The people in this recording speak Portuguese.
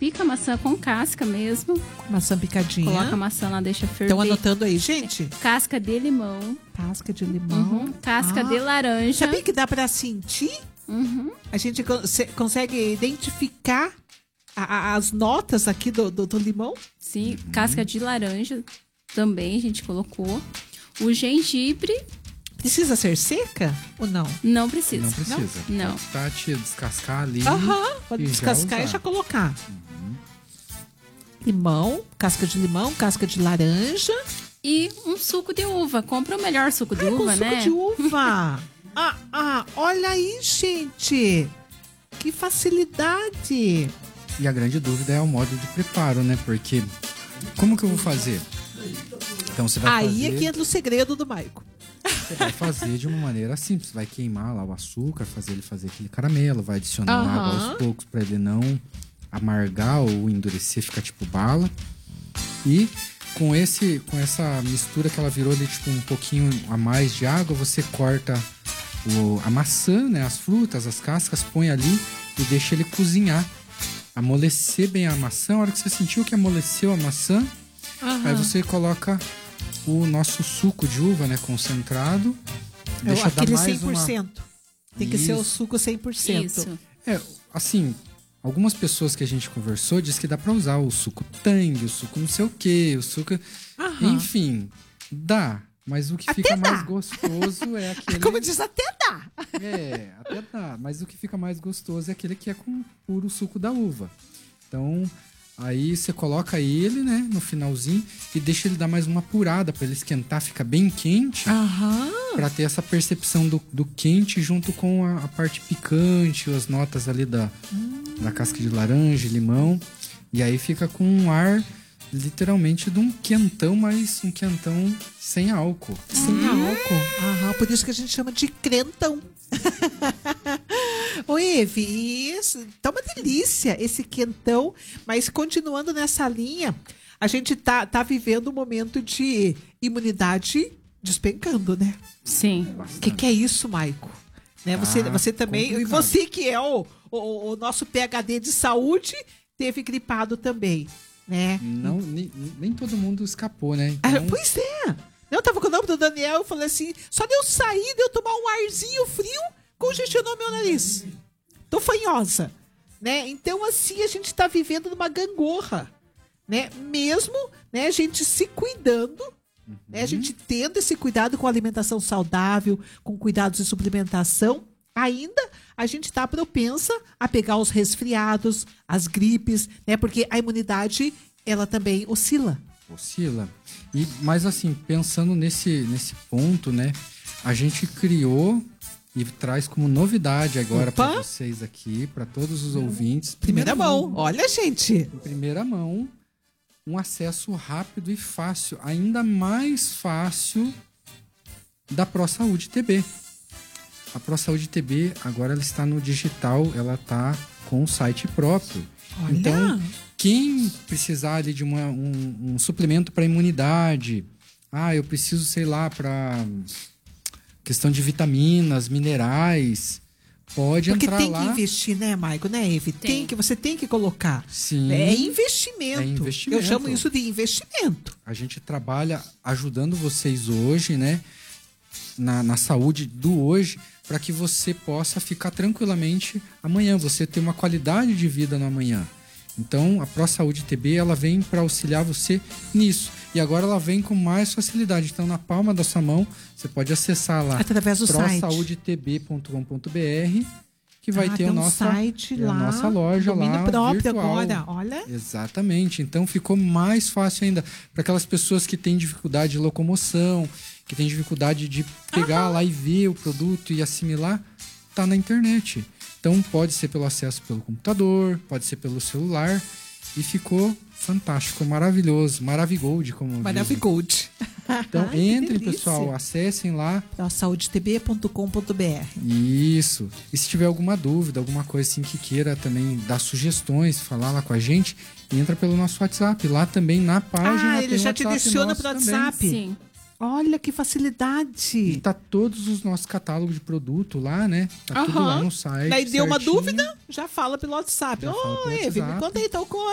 pica a maçã com casca mesmo. Maçã picadinha. Coloca a maçã lá, deixa ferver. Estão anotando aí, gente? Casca de limão. Casca de limão. Casca de laranja. Sabia que dá pra sentir? A gente consegue identificar as notas aqui do limão? Sim, casca de laranja também a gente colocou. O gengibre. Precisa ser seca ou não? Não precisa. Não precisa. Não. Tá, tia, descascar ali. Pode e descascar já e já usar. colocar. Limão, casca de limão, casca de laranja. E um suco de uva. Compra o melhor suco de Com uva, suco né? de uva. Olha aí, gente. Que facilidade. E a grande dúvida é o modo de preparo, né? Porque como que eu vou fazer? Então você vai Aí fazer... é que entra o segredo do Maico. Você vai fazer de uma maneira simples. Vai queimar lá o açúcar, fazer ele fazer aquele caramelo, vai adicionar água aos poucos para ele não amargar ou endurecer, ficar tipo bala. E com essa mistura que ela virou ali tipo um pouquinho a mais de água, você corta a maçã, né, as frutas, as cascas, põe ali e deixa ele cozinhar. Amolecer bem a maçã. A hora que você sentiu que amoleceu a maçã, aí você coloca o nosso suco de uva, né, concentrado. Deixa dar Aquele mais 100%. Tem que ser o suco 100%. Isso. Assim, algumas pessoas que a gente conversou diz que dá pra usar o suco Tang, o suco não sei o quê, o suco... Enfim, dá. Mas o que Até fica dá. mais gostoso é aquele... Como diz, até dá. Até dá. Mas o que fica mais gostoso é aquele que é com puro suco da uva. Então, aí você coloca ele, né, no finalzinho e deixa ele dar mais uma apurada pra ele esquentar, fica bem quente. Pra ter essa percepção do quente junto com a parte picante, as notas ali da casca de laranja, limão. E aí fica com um ar... literalmente de um quentão, mas um quentão sem álcool. Sem álcool. Por isso que a gente chama de crentão. Ô, Eve, isso tá uma delícia esse quentão, mas continuando nessa linha, a gente tá vivendo um momento de imunidade despencando, né? Sim. O que é isso, Maico? Né? Você também, e complicado. você que é o nosso PhD de saúde, teve gripado também, né? Não, nem todo mundo escapou, né? Ah, Então, pois é. Eu tava com o nome do Daniel, eu falei assim, só de eu sair, de eu tomar um arzinho frio, congestionou meu nariz. Tô fanhosa, né? Então, assim, a gente tá vivendo numa gangorra, né? Mesmo, né, a gente se cuidando, né? A gente tendo esse cuidado com alimentação saudável, com cuidados de suplementação, ainda a gente tá propensa a pegar os resfriados, as gripes, né? Porque a imunidade, ela também oscila. Mas assim, pensando nesse ponto, né? A gente criou e traz como novidade agora para vocês aqui, para todos os ouvintes. Primeira mão. Olha, gente. Em primeira mão, um acesso rápido e fácil, ainda mais fácil, da ProSaúde TB. A ProSaúde TB agora ela está no digital, ela está com o site próprio. Olha. Então, quem precisar ali de um suplemento para imunidade, eu preciso, sei lá, para questão de vitaminas, minerais, pode Porque entrar tem lá. que investir, né, Maico, né, Eve? Você tem que colocar. Sim. É investimento. É investimento. Eu chamo isso de investimento. A gente trabalha ajudando vocês hoje, né? Na saúde do hoje, para que você possa ficar tranquilamente amanhã, você ter uma qualidade de vida no amanhã. Então, a ProSaúde TB, ela vem para auxiliar você nisso. E agora ela vem com mais facilidade. Então, na palma da sua mão, você pode acessar lá através do site prosaudetb.com.br, que vai ter tem o um nosso site lá, a nossa loja domínio lá próprio virtual. agora, olha. Exatamente. Então ficou mais fácil ainda para aquelas pessoas que têm dificuldade de locomoção, que têm dificuldade de pegar lá e ver o produto e assimilar, tá na internet. Então pode ser pelo acesso pelo computador, pode ser pelo celular e ficou fantástico, maravilhoso, Maravigold, como Maravigold. Então entrem, pessoal, acessem lá. saudetb.com.br. Isso. E se tiver alguma dúvida, alguma coisa assim que queira também dar sugestões, falar lá com a gente, entra pelo nosso WhatsApp. Lá também na página. Ele já te adiciona pro WhatsApp. Sim. Olha que facilidade. E tá todos os nossos catálogos de produto lá, né? Tá tudo lá no site. Daí deu uma certinho. dúvida, já fala pelo WhatsApp. Já fala pelo Eve, me WhatsApp. conta aí tal coisa.